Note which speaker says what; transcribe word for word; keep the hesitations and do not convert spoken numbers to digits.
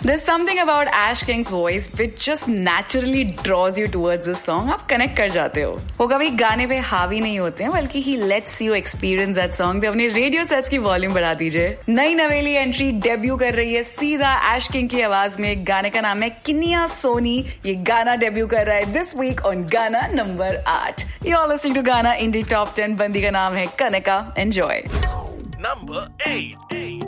Speaker 1: There's something about Ash King's voice which just naturally draws you towards this song. आप connect कर जाते हो. वो कभी गाने पे हावी नहीं होते हैं, बल्कि he lets you experience that song. तो अपने रेडियो सेट्स की वॉल्यूम बढ़ा दीजिए. नई नवेली एंट्री डेब्यू कर रही है सीधा Ash King की आवाज में. गाने का नाम है किनिया सोनी. ये गाना डेब्यू कर रहा है दिस वीक ऑन गाना नंबर आठ. You are listening to Gaana Indie Top ten. बंदी का नाम है कनका. Enjoy.
Speaker 2: Number eight.